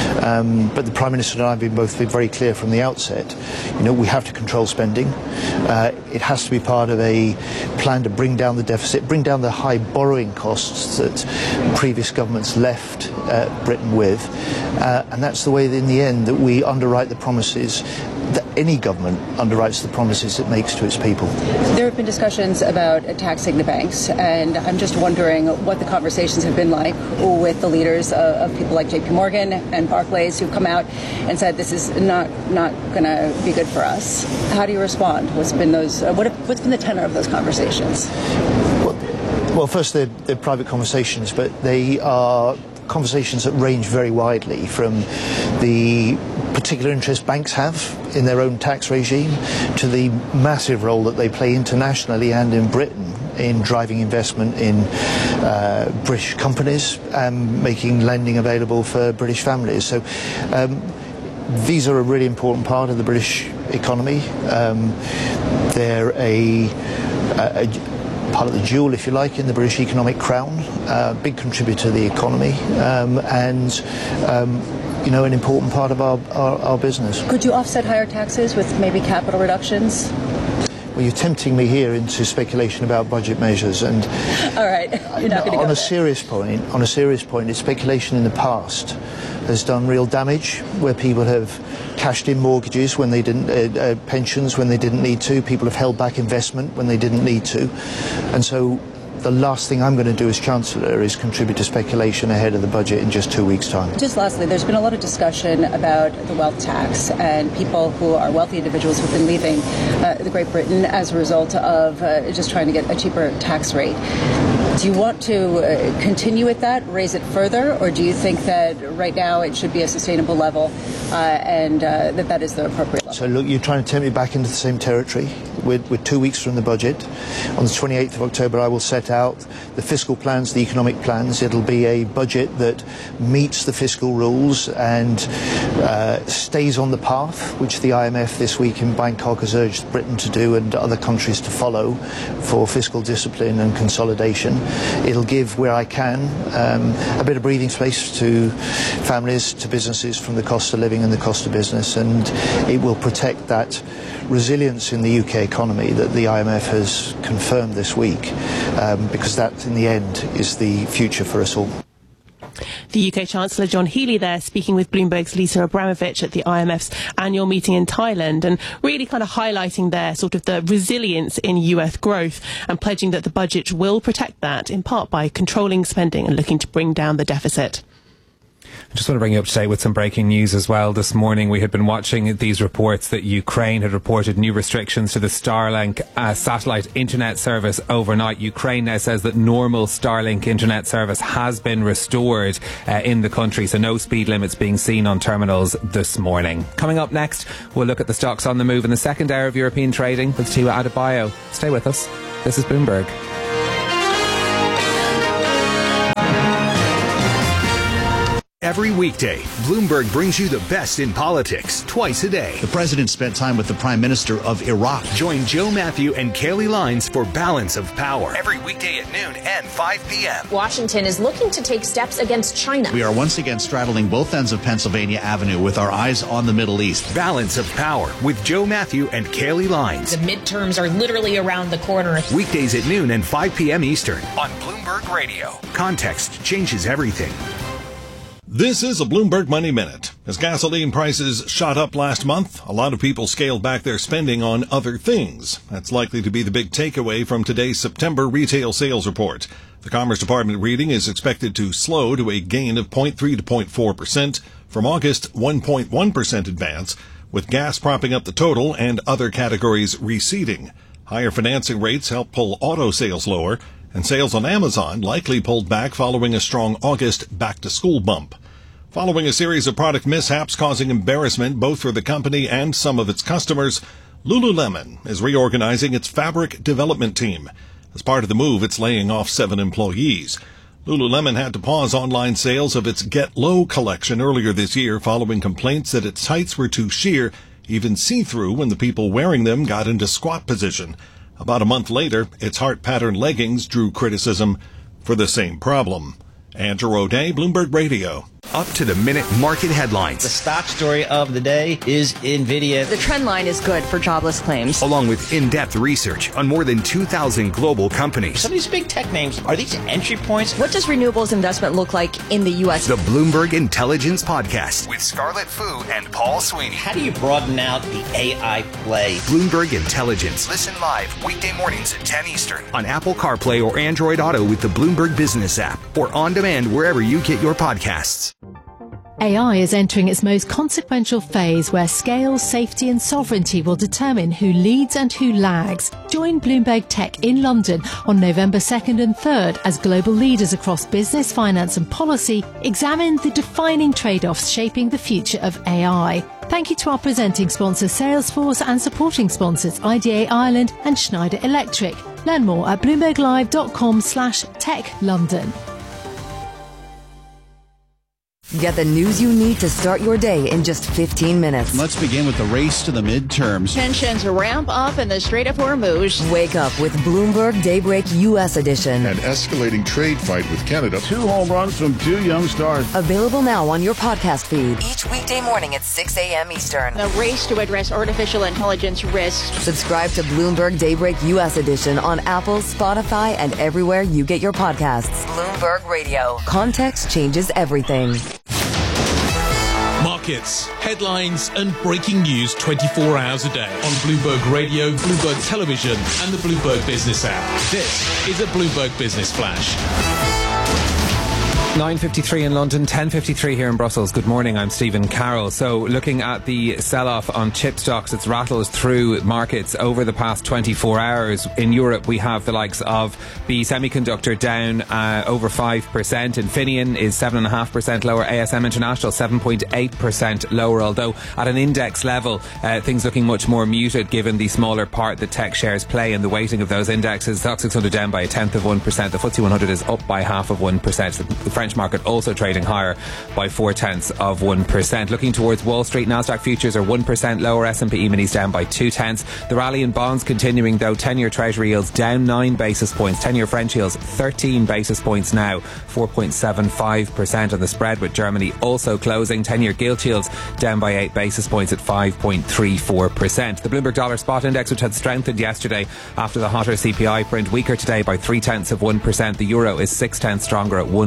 Um, but the Prime Minister and I have been both been very clear from the outset. You know, we have to control spending. Uh, it has to be part of a plan to bring down the deficit, bring down the high borrowing costs that previous governments left uh, Britain with. Uh, and that's the way, in the end, that we underwrite the promises that any government underwrites the promises it makes to its people. There have been discussions about taxing the banks, and I'm just wondering what the conversations have been like with the leaders of, of people like J P Morgan and Barclays, who've come out and said this is not not going to be good for us. How do you respond? What's been those? Uh, what have, what's been the tenor of those conversations? Well, well first they're, they're private conversations, but they are conversations that range very widely, from the particular interest banks have in their own tax regime to the massive role that they play internationally and in Britain in driving investment in uh, British companies and making lending available for British families. So um, these are a really important part of the British economy. Um, they're a, a, a part of the jewel, if you like, in the British economic crown, a uh, big contributor to the economy, um, and um, you know, an important part of our, our, our business. Could you offset higher taxes with maybe capital reductions? Well, you're tempting me here into speculation about budget measures, and all right, you're not going to go on a there. serious point. On a serious point, it's speculation in the past has done real damage, where people have cashed in mortgages when they didn't, uh, uh, pensions when they didn't need to. People have held back investment when they didn't need to, and so the last thing I'm going to do as Chancellor is contribute to speculation ahead of the budget in just two weeks' time. Just lastly, there's been a lot of discussion about the wealth tax and people who are wealthy individuals who've been leaving uh, the Great Britain as a result of uh, just trying to get a cheaper tax rate. Do you want to uh, continue with that, raise it further, or do you think that right now it should be a sustainable level uh, and uh, that that is the appropriate level? So look, you're trying to tempt me back into the same territory. We're, we're two weeks from the budget. On the twenty-eighth of October, I will set out the fiscal plans, the economic plans. It'll be a budget that meets the fiscal rules and uh, stays on the path, which the I M F this week in Bangkok has urged Britain to do and other countries to follow for fiscal discipline and consolidation. It'll give, where I can, um, a bit of breathing space to families, to businesses from the cost of living and the cost of business, and it will protect that resilience in the U K economy that the I M F has confirmed this week, um, because that, in the end, is the future for us all. The U K Chancellor John Healey there speaking with Bloomberg's Lisa Abramovich at the I M F's annual meeting in Thailand, and really kind of highlighting there sort of the resilience in U S growth and pledging that the budget will protect that, in part by controlling spending and looking to bring down the deficit. I just want to bring you up to date with some breaking news as well. This morning we had been watching these reports that Ukraine had reported new restrictions to the Starlink uh, satellite internet service overnight. Ukraine now says that normal Starlink internet service has been restored uh, in the country, so no speed limits being seen on terminals this morning. Coming up next, we'll look at the stocks on the move in the second hour of European trading with Tiwa Adebayo. Stay with us. This is Bloomberg. Every weekday, Bloomberg brings you the best in politics twice a day. The president spent time with the Prime Minister of Iraq. Join Joe Matthew and Kaylee Lines for Balance of Power. Every weekday at noon and five p.m. Washington is looking to take steps against China. We are once again straddling both ends of Pennsylvania Avenue with our eyes on the Middle East. Balance of Power with Joe Matthew and Kaylee Lines. The midterms are literally around the corner. Weekdays at noon and five p.m. Eastern on Bloomberg Radio. Context changes everything. This is a Bloomberg Money Minute. As gasoline prices shot up last month, a lot of people scaled back their spending on other things. That's likely to be the big takeaway from today's September retail sales report. The Commerce Department reading is expected to slow to a gain of zero point three to zero point four percent. From August, one point one percent advance, with gas propping up the total and other categories receding. Higher financing rates help pull auto sales lower, and sales on Amazon likely pulled back following a strong August back-to-school bump. Following a series of product mishaps causing embarrassment both for the company and some of its customers, Lululemon is reorganizing its fabric development team. As part of the move, it's laying off seven employees. Lululemon had to pause online sales of its Get Low collection earlier this year following complaints that its tights were too sheer, even see-through when the people wearing them got into squat position. About a month later, its heart pattern leggings drew criticism for the same problem. Andrew O'Day, Bloomberg Radio. Up to the minute market headlines. The stock story of the day is NVIDIA. The trend line is good for jobless claims. Along with in-depth research on more than two thousand global companies. Some of these big tech names, are these entry points? What does renewables investment look like in the U S? The Bloomberg Intelligence Podcast with Scarlett Fu and Paul Sweeney. How do you broaden out the A I play? Bloomberg Intelligence. Listen live weekday mornings at ten Eastern on Apple CarPlay or Android Auto with the Bloomberg Business app, or on demand wherever you get your podcasts. A I is entering its most consequential phase, where scale, safety and sovereignty will determine who leads and who lags. Join Bloomberg Tech in London on November second and third as global leaders across business, finance and policy examine the defining trade-offs shaping the future of A I. Thank you to our presenting sponsor Salesforce and supporting sponsors I D A Ireland and Schneider Electric. Learn more at bloomberglive.com slash tech London. Get the news you need to start your day in just fifteen minutes. Let's begin with the race to the midterms. Tensions ramp up in the Strait of Hormuz. Wake up with Bloomberg Daybreak U S Edition. An escalating trade fight with Canada. Two home runs from two young stars. Available now on your podcast feed. Each weekday morning at six a.m. Eastern. The race to address artificial intelligence risks. Subscribe to Bloomberg Daybreak U S Edition on Apple, Spotify, and everywhere you get your podcasts. Bloomberg Radio. Context changes everything. Markets, headlines and breaking news twenty-four hours a day on Bloomberg Radio, Bloomberg Television and the Bloomberg Business app. This is a Bloomberg Business Flash. nine fifty-three in London, ten fifty-three here in Brussels. Good morning, I'm Stephen Carroll. So looking at the sell-off on chip stocks, it's rattled through markets over the past twenty-four hours. In Europe, we have the likes of B Semiconductor down uh, over five percent. Infineon is seven point five percent lower. A S M International seven point eight percent lower, although at an index level, uh, things looking much more muted given the smaller part that tech shares play in the weighting of those indexes. Stoxx six hundred down by a tenth of one percent. The F T S E one hundred is up by half of one percent. The French market also trading higher by four tenths of one percent. Looking towards Wall Street, Nasdaq futures are one percent lower. S and P E-minis down by two tenths. The rally in bonds continuing though. ten-year Treasury yields down nine basis points. ten-year French yields thirteen basis points now, four point seven five percent on the spread, with Germany also closing. ten-year gilt yields down by eight basis points at five point three four percent. The Bloomberg Dollar Spot Index, which had strengthened yesterday after the hotter C P I print, weaker today by three tenths of one percent. The euro is six tenths stronger at one twelve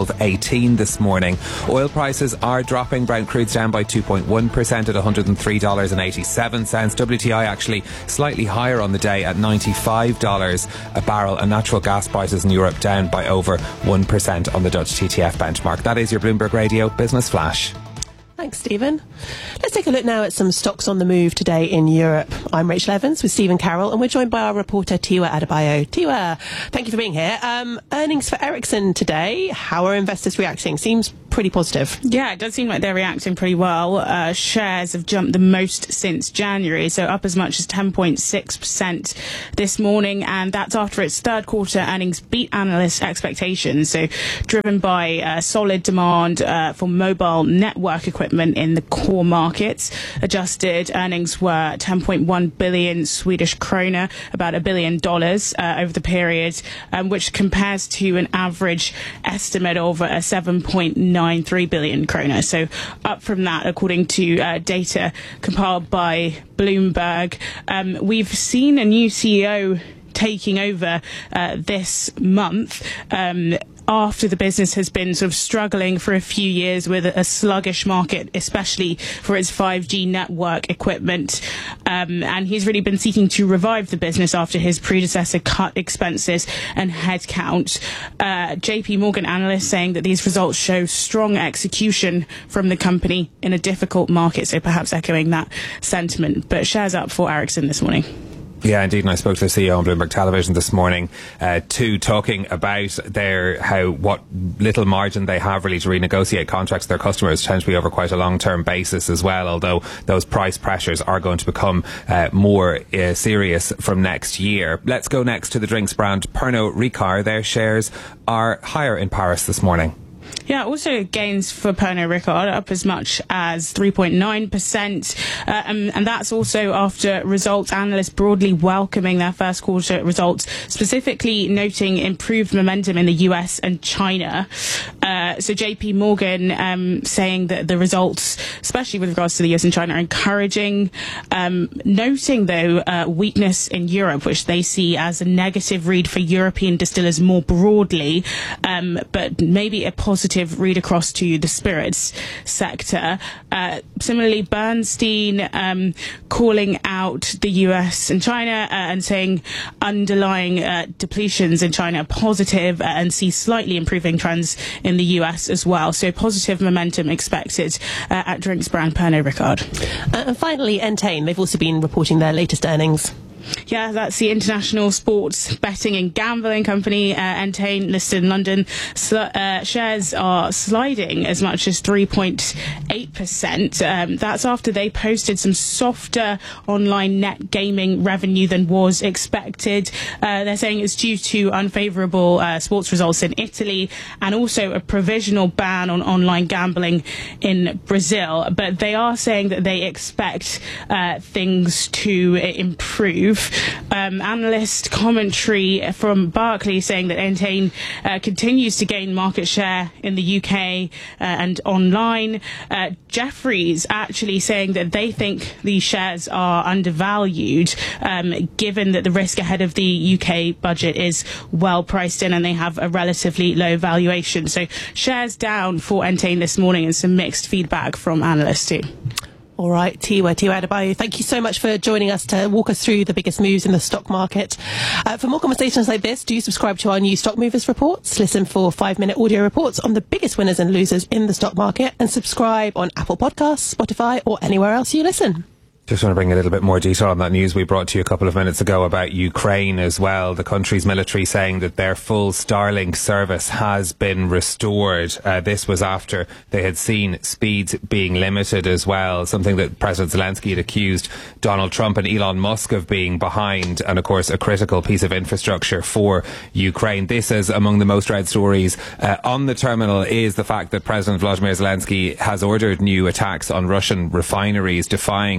twelve eighteen this morning. Oil prices are dropping. Brent crude's down by two point one percent at one hundred three dollars and eighty-seven cents. W T I actually slightly higher on the day at ninety-five dollars a barrel, and natural gas prices in Europe down by over one percent on the Dutch T T F benchmark. That is your Bloomberg Radio Business Flash. Thanks, Stephen. Let's take a look now at some stocks on the move today in Europe. I'm Rachel Evans with Stephen Carroll, and we're joined by our reporter Tiwa Adebayo. Tiwa, thank you for being here. Um, earnings for Ericsson today. How are investors reacting? Seems pretty positive. Yeah, it does seem like they're reacting pretty well. Uh, shares have jumped the most since January, so up as much as ten point six percent this morning, and that's after its third quarter earnings beat analyst expectations, so driven by uh, solid demand uh, for mobile network equipment in the core markets. Adjusted earnings were ten point one billion Swedish krona, about a billion dollars uh, over the period, um, which compares to an average estimate of a seven point nine three billion krona. So up from that, according to uh, data compiled by Bloomberg. Um, we've seen a new C E O taking over uh, this month. Um, after the business has been sort of struggling for a few years with a sluggish market, especially for its five G network equipment. Um, and he's really been seeking to revive the business after his predecessor cut expenses and headcount. Uh, J P Morgan analysts saying that these results show strong execution from the company in a difficult market, so perhaps echoing that sentiment. But shares up for Ericsson this morning. Yeah, indeed. And I spoke to the C E O on Bloomberg Television this morning, uh, too, talking about their how what little margin they have really to renegotiate contracts with their customers tend to be over quite a long-term basis as well, although those price pressures are going to become uh, more uh, serious from next year. Let's go next to the drinks brand Pernod Ricard. Their shares are higher in Paris this morning. Yeah, also gains for Pernod Ricard, up as much as three point nine percent. Uh, um, and that's also after results analysts broadly welcoming their first quarter results, specifically noting improved momentum in the U S and China. Uh, so J P Morgan um, saying that the results, especially with regards to the U S and China, are encouraging. Um, noting, though, uh, weakness in Europe, which they see as a negative read for European distillers more broadly, um, but maybe a positive read across to the spirits sector. Uh, similarly, Bernstein um, calling out the U S and China uh, and saying underlying uh, depletions in China are positive uh, and see slightly improving trends in the U S as well. So positive momentum expected uh, at drinks brand Pernod Ricard. Uh, and finally, Entain. They've also been reporting their latest earnings. Yeah, that's the international sports betting and gambling company, uh, Entain, listed in London. Sl- uh, shares are sliding as much as three point eight percent. Um, that's after they posted some softer online net gaming revenue than was expected. Uh, they're saying it's due to unfavourable uh, sports results in Italy and also a provisional ban on online gambling in Brazil. But they are saying that they expect uh, things to improve. Um, analyst commentary from Barclays saying that Entain uh, continues to gain market share in the U K uh, and online. Uh, Jefferies actually saying that they think these shares are undervalued, um, given that the risk ahead of the U K budget is well priced in and they have a relatively low valuation. So shares down for Entain this morning, and some mixed feedback from analysts too. All right, Tiwa, Tiwa Adebayo, thank you so much for joining us to walk us through the biggest moves in the stock market. Uh, for more conversations like this, do subscribe to our new Stock Movers reports, listen for five-minute audio reports on the biggest winners and losers in the stock market, and subscribe on Apple Podcasts, Spotify, or anywhere else you listen. Just want to bring a little bit more detail on that news we brought to you a couple of minutes ago about Ukraine as well. The country's military saying that their full Starlink service has been restored. Uh, this was after they had seen speeds being limited as well, something that President Zelensky had accused Donald Trump and Elon Musk of being behind, and of course a critical piece of infrastructure for Ukraine. This is among the most read stories uh, on the terminal is the fact that President Vladimir Zelensky has ordered new attacks on Russian refineries, defying the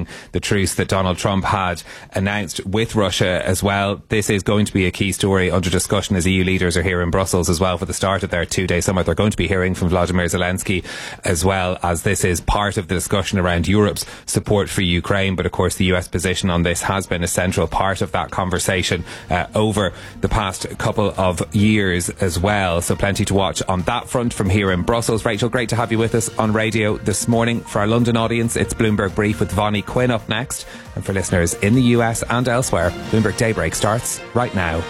truce that Donald Trump had announced with Russia as well. This is going to be a key story under discussion as E U leaders are here in Brussels as well for the start of their two-day summit. They're going to be hearing from Vladimir Zelensky as well, as this is part of the discussion around Europe's support for Ukraine. But of course, the U S position on this has been a central part of that conversation uh, over the past couple of years as well. So plenty to watch on that front from here in Brussels. Rachel, great to have you with us on radio this morning. For our London audience, it's Bloomberg Brief with Vonnie Quinn up next. And for listeners in the U S and elsewhere, Bloomberg Daybreak starts right now.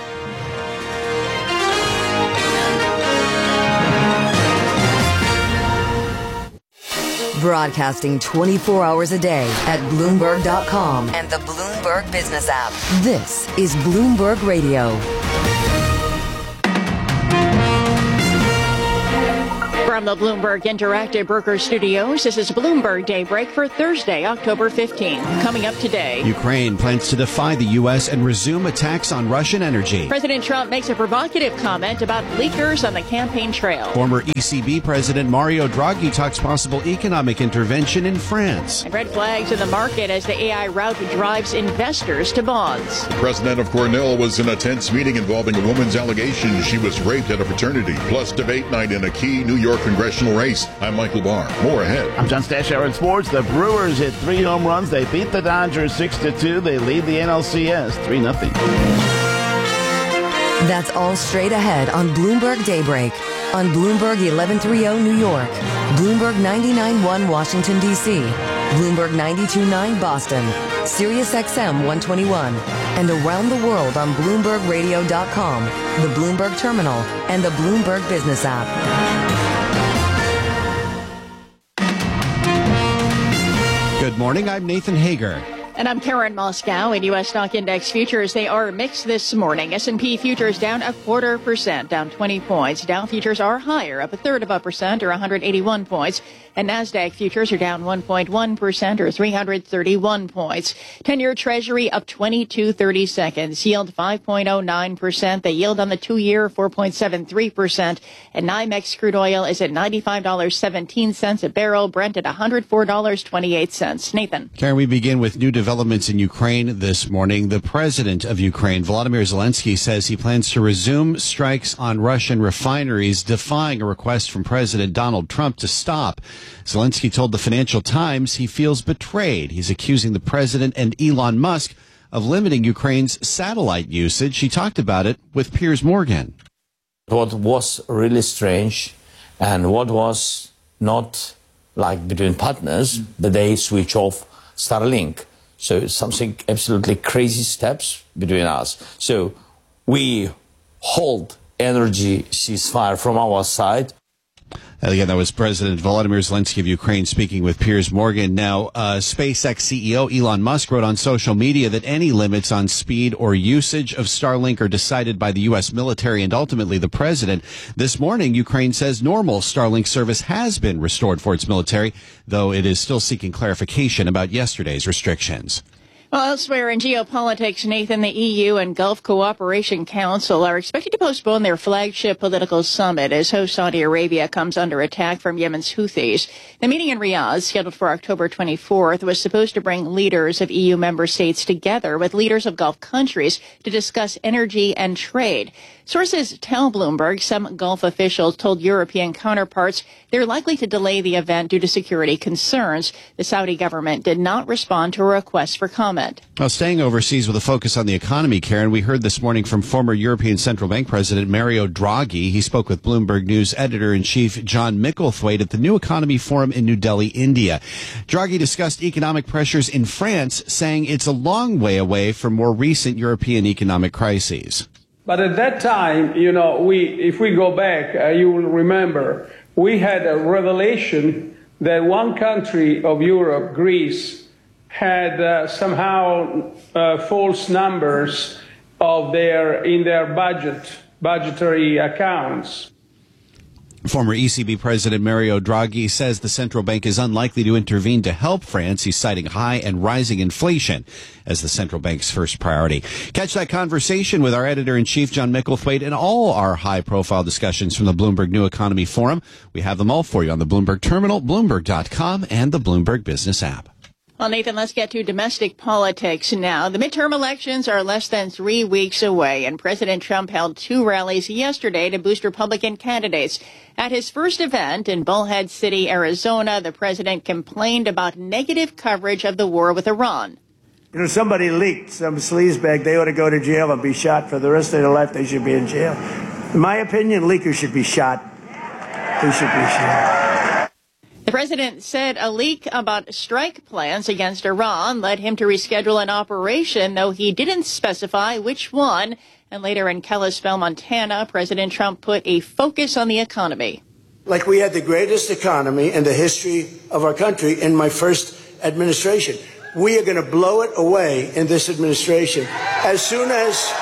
Broadcasting twenty-four hours a day at Bloomberg dot com and the Bloomberg Business app. This is Bloomberg Radio. From the Bloomberg Interactive Broker Studios, this is Bloomberg Daybreak for Thursday, October fifteenth. Coming up today, Ukraine plans to defy the U S and resume attacks on Russian energy. President Trump makes a provocative comment about leakers on the campaign trail. Former E C B President Mario Draghi talks possible economic intervention in France. And red flags in the market as the A I rout drives investors to bonds. The president of Cornell was in a tense meeting involving a woman's allegation she was raped at a fraternity. Plus debate night in a key New York congressional race. I'm Michael Barr. More ahead. I'm John Stashower in sports. The Brewers hit three home runs. They beat the Dodgers six to two. They lead the N L C S three nothing. That's all straight ahead on Bloomberg Daybreak. On Bloomberg eleven thirty New York, Bloomberg ninety-nine point one Washington, D C, Bloomberg ninety-two point nine Boston, Sirius X M one twenty-one, and around the world on Bloomberg Radio dot com, the Bloomberg Terminal, and the Bloomberg Business app. Good morning, I'm Nathan Hager. And I'm Karen Moscow. In U S stock index futures, they are mixed this morning. S and P futures down a quarter percent, down twenty points. Dow futures are higher, up a third of a percent, or one hundred eighty-one points. And NASDAQ futures are down one point one percent, or three hundred thirty-one points. ten-year Treasury up twenty-two thirty seconds. Yield five point oh nine percent. The yield on the two-year, four point seven three percent. And NYMEX crude oil is at ninety-five dollars and seventeen cents a barrel. Brent at one hundred four dollars and twenty-eight cents. Nathan. Karen, we begin with new developments in Ukraine this morning. The president of Ukraine, Volodymyr Zelensky, says he plans to resume strikes on Russian refineries, defying a request from President Donald Trump to stop. Zelensky told the Financial Times he feels betrayed. He's accusing the president and Elon Musk of limiting Ukraine's satellite usage. He talked about it with Piers Morgan. What was really strange and what was not like between partners, that they switch off Starlink. So it's something absolutely crazy steps between us. So we hold energy ceasefire from our side. And again, that was President Volodymyr Zelensky of Ukraine speaking with Piers Morgan. Now, uh, SpaceX C E O Elon Musk wrote on social media that any limits on speed or usage of Starlink are decided by the U S military and ultimately the president. This morning, Ukraine says normal Starlink service has been restored for its military, though it is still seeking clarification about yesterday's restrictions. Well, elsewhere in geopolitics, Nathan, the E U and Gulf Cooperation Council are expected to postpone their flagship political summit as host Saudi Arabia comes under attack from Yemen's Houthis. The meeting in Riyadh, scheduled for October twenty-fourth, was supposed to bring leaders of E U member states together with leaders of Gulf countries to discuss energy and trade. Sources tell Bloomberg some Gulf officials told European counterparts they're likely to delay the event due to security concerns. The Saudi government did not respond to a request for comment. Well, staying overseas with a focus on the economy, Karen, we heard this morning from former European Central Bank President Mario Draghi. He spoke with Bloomberg News editor-in-chief John Micklethwaite at the New Economy Forum in New Delhi, India. Draghi discussed economic pressures in France, saying it's a long way away from more recent European economic crises. But at that time, you know, we, if we go back, uh, you will remember, we had a revelation that one country of Europe, Greece, had uh, somehow uh, false numbers of their in their budget, budgetary accounts. Former E C B President Mario Draghi says the central bank is unlikely to intervene to help France. He's citing high and rising inflation as the central bank's first priority. Catch that conversation with our editor-in-chief, John Micklethwaite, and all our high-profile discussions from the Bloomberg New Economy Forum. We have them all for you on the Bloomberg Terminal, Bloomberg dot com, and the Bloomberg Business app. Well, Nathan, let's get to domestic politics now. The midterm elections are less than three weeks away, and President Trump held two rallies yesterday to boost Republican candidates. At his first event in Bullhead City, Arizona, the president complained about negative coverage of the war with Iran. You know, somebody leaked, some sleazebag, they ought to go to jail and be shot for the rest of their life. They should be in jail. In my opinion, leakers should be shot. They should be shot. The president said a leak about strike plans against Iran led him to reschedule an operation, though he didn't specify which one. And later in Kalispell, Montana, President Trump put a focus on the economy. Like we had the greatest economy in the history of our country in my first administration. We are going to blow it away in this administration. As soon as,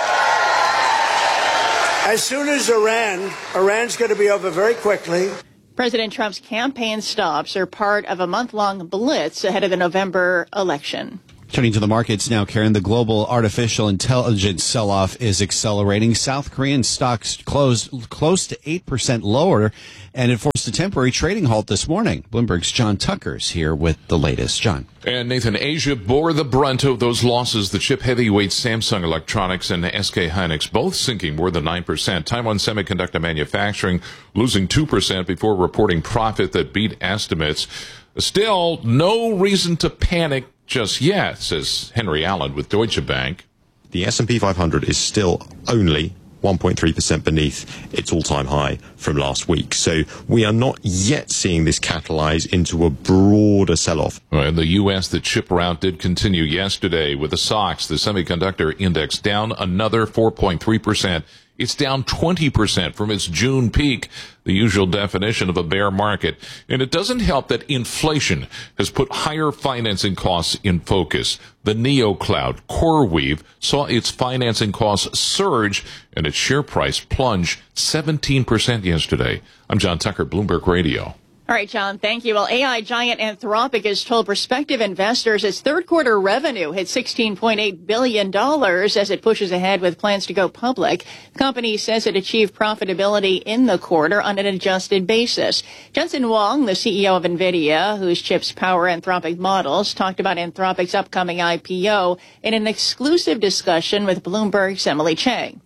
as soon as Iran, Iran's going to be over very quickly. President Trump's campaign stops are part of a month-long blitz ahead of the November election. Turning to the markets now, Karen, the global artificial intelligence sell-off is accelerating. South Korean stocks closed close to eight percent lower, and it forced a temporary trading halt this morning. Bloomberg's John Tucker's here with the latest. John. And Nathan, Asia bore the brunt of those losses. The chip heavyweight Samsung Electronics and S K Hynix both sinking more than nine percent. Taiwan Semiconductor Manufacturing losing two percent before reporting profit that beat estimates. Still, no reason to panic just yet, says Henry Allen with Deutsche Bank. The S and P five hundred is still only one point three percent beneath its all-time high from last week. So we are not yet seeing this catalyze into a broader sell-off. Well, in the U S, the chip rout did continue yesterday with the S O X, the semiconductor index, down another four point three percent. It's down twenty percent from its June peak, the usual definition of a bear market. And it doesn't help that inflation has put higher financing costs in focus. The NeoCloud, CoreWeave, saw its financing costs surge and its share price plunge seventeen percent yesterday. I'm John Tucker, Bloomberg Radio. All right, John, thank you. Well, A I giant Anthropic has told prospective investors its third quarter revenue hit sixteen point eight billion dollars as it pushes ahead with plans to go public. The company says it achieved profitability in the quarter on an adjusted basis. Jensen Huang, the C E O of NVIDIA, whose chips power Anthropic models, talked about Anthropic's upcoming I P O in an exclusive discussion with Bloomberg's Emily Chang.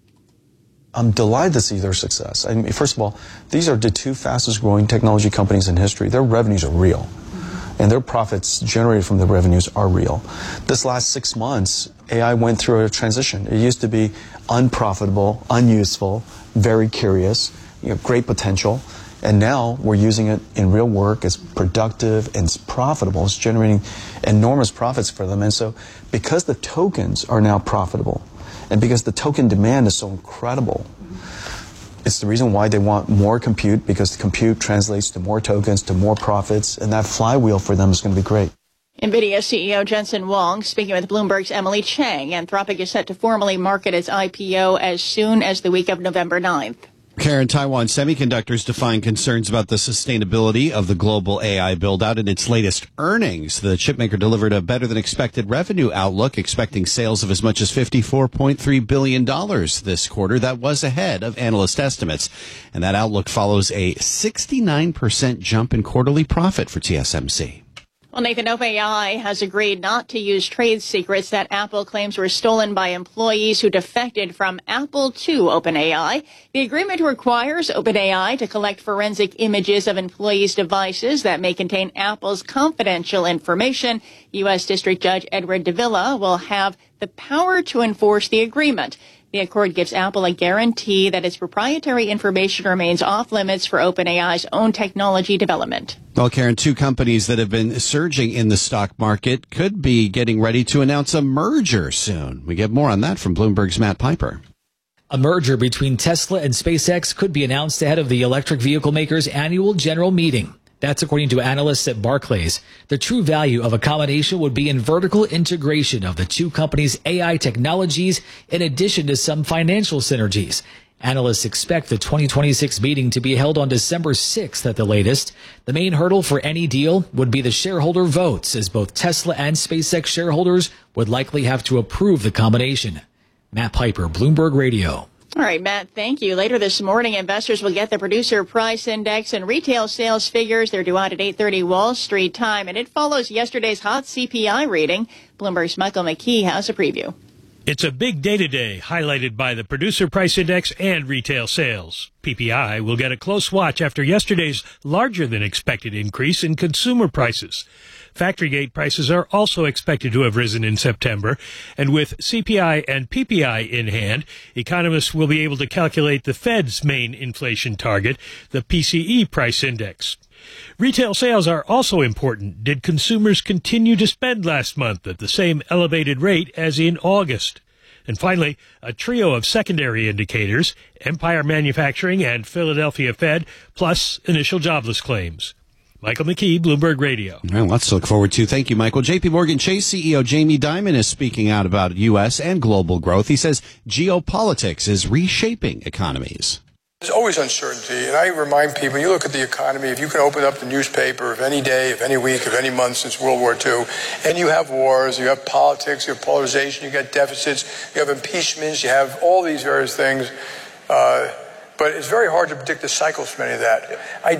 I'm delighted to see their success. I mean, first of all, these are the two fastest growing technology companies in history. Their revenues are real, and their profits generated from the revenues are real. This last six months, A I went through a transition. It used to be unprofitable, unuseful, very curious, you know, great potential, and now we're using it in real work. It's productive and it's profitable. It's generating enormous profits for them. And so because the tokens are now profitable, and because the token demand is so incredible, it's the reason why they want more compute, because the compute translates to more tokens, to more profits, and that flywheel for them is going to be great. NVIDIA C E O Jensen Huang speaking with Bloomberg's Emily Chang. Anthropic is set to formally market its I P O as soon as the week of November ninth. Karen, Taiwan Semiconductors defying concerns about the sustainability of the global A I build-out in its latest earnings. The chipmaker delivered a better-than-expected revenue outlook, expecting sales of as much as fifty-four point three billion dollars this quarter. That was ahead of analyst estimates. And that outlook follows a sixty-nine percent jump in quarterly profit for T S M C. Well, Nathan, OpenAI has agreed not to use trade secrets that Apple claims were stolen by employees who defected from Apple to OpenAI. The agreement requires OpenAI to collect forensic images of employees' devices that may contain Apple's confidential information. U S District Judge Edward Davila will have the power to enforce the agreement. The accord gives Apple a guarantee that its proprietary information remains off limits for OpenAI's own technology development. Well, Karen, two companies that have been surging in the stock market could be getting ready to announce a merger soon. We get more on that from Bloomberg's Matt Piper. A merger between Tesla and SpaceX could be announced ahead of the electric vehicle maker's annual general meeting. That's according to analysts at Barclays. The true value of a combination would be in vertical integration of the two companies' A I technologies, in addition to some financial synergies. Analysts expect the twenty twenty-six meeting to be held on December sixth at the latest. The main hurdle for any deal would be the shareholder votes, as both Tesla and SpaceX shareholders would likely have to approve the combination. Matt Piper, Bloomberg Radio. All right, Matt, thank you. Later this morning, investors will get the Producer Price Index and retail sales figures. They're due out at eight thirty Wall Street time, and it follows yesterday's hot C P I reading. Bloomberg's Michael McKee has a preview. It's a big day today, highlighted by the Producer Price Index and retail sales. P P I will get a close watch after yesterday's larger-than-expected increase in consumer prices. Factory gate prices are also expected to have risen in September, and with C P I and P P I in hand, economists will be able to calculate the Fed's main inflation target, the P C E price index. Retail sales are also important. Did consumers continue to spend last month at the same elevated rate as in August? And finally, a trio of secondary indicators, Empire Manufacturing and Philadelphia Fed, plus initial jobless claims. Michael McKee, Bloomberg Radio. All right, lots to look forward to. Thank you, Michael. J P Morgan Chase C E O Jamie Dimon is speaking out about U S and global growth. He says geopolitics is reshaping economies. There's always uncertainty, and I remind people, you look at the economy, if you can open up the newspaper of any day, of any week, of any month since World War Two, and you have wars, you have politics, you have polarization, you got deficits, you have impeachments, you have all these various things, uh, but it's very hard to predict the cycles for any of that. I